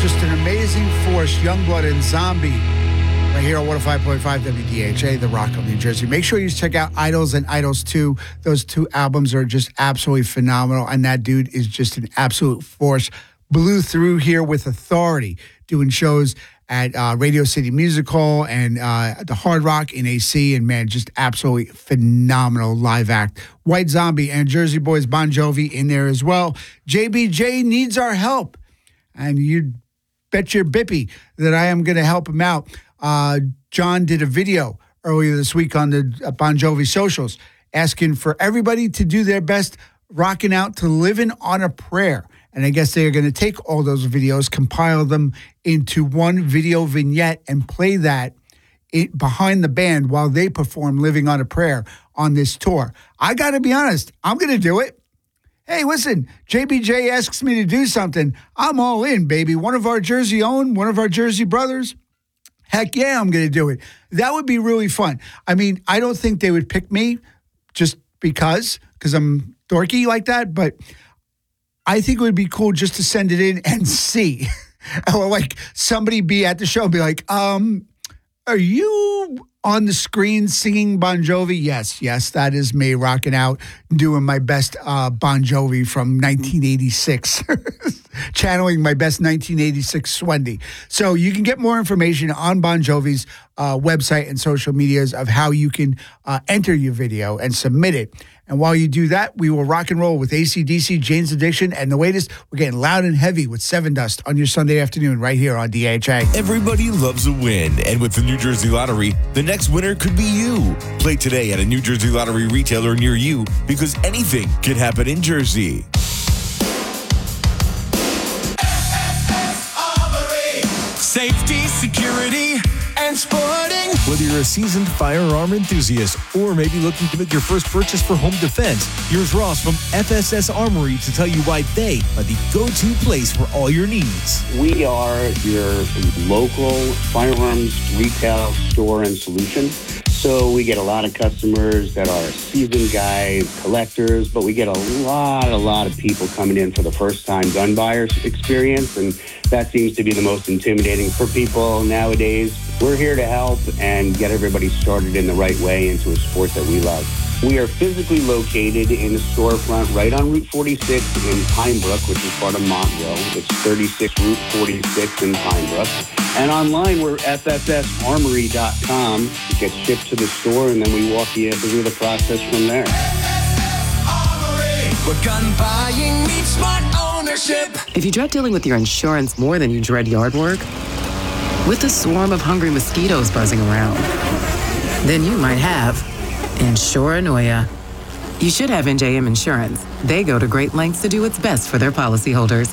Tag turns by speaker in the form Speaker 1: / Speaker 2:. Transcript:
Speaker 1: Just an amazing force, Youngblood and Zombie, right here on 105.5 WDHA, The Rock of New Jersey. Make sure you check out Idols and Idols 2. Those two albums are just absolutely phenomenal, and that dude is just an absolute force. Blew through here with authority, doing shows at Radio City Music Hall and the Hard Rock in AC, and man, just absolutely phenomenal live act. White Zombie and Jersey Boys Bon Jovi in there as well. JBJ needs our help, and you bet your bippy that I am going to help him out. John did a video earlier this week on the Bon Jovi socials asking for everybody to do their best rocking out to Living on a Prayer. And I guess they are going to take all those videos, compile them into one video vignette, and play that behind the band while they perform Living on a Prayer on this tour. I got to be honest, I'm going to do it. Hey, listen, JBJ asks me to do something. I'm all in, baby. One of our Jersey own, one of our Jersey brothers. Heck yeah, I'm going to do it. That would be really fun. I mean, I don't think they would pick me just because I'm dorky like that, but I think it would be cool just to send it in and see. Or like somebody be at the show and be like, are you on the screen singing Bon Jovi? Yes, that is me rocking out, doing my best Bon Jovi from 1986, channeling my best 1986 Swendy. So you can get more information on Bon Jovi's website and social medias of how you can enter your video and submit it. And while you do that, we will rock and roll with AC/DC, Jane's Addiction, and the latest, we're getting loud and heavy with Seven Dust on your Sunday afternoon right here on DHA.
Speaker 2: Everybody loves a win, and with the New Jersey Lottery, the next winner could be you. Play today at a New Jersey Lottery retailer near you, because anything can happen in Jersey.
Speaker 3: Safety, security, and sporting.
Speaker 4: Whether you're a seasoned firearm enthusiast or maybe looking to make your first purchase for home defense, here's Ross from FSS Armory to tell you why they are the go-to place for all your needs.
Speaker 5: We are your local firearms retail store and solution. So we get a lot of customers that are seasoned guys, collectors, but we get a lot of people coming in for the first time gun buyers experience, and that seems to be the most intimidating for people nowadays. We're here to help and get everybody started in the right way into a sport that we love. We are physically located in a storefront right on Route 46 in Pinebrook, which is part of Montville. It's 36 Route 46 in Pinebrook. And online, we're FSSarmory.com. It gets shipped to the store, and then we walk you through the process from there.
Speaker 3: Where gun buying meets smart ownership.
Speaker 6: If you dread dealing with your insurance more than you dread yard work, with a swarm of hungry mosquitoes buzzing around, then you might have Insuranoia. You should have NJM Insurance. They go to great lengths to do what's best for their policyholders.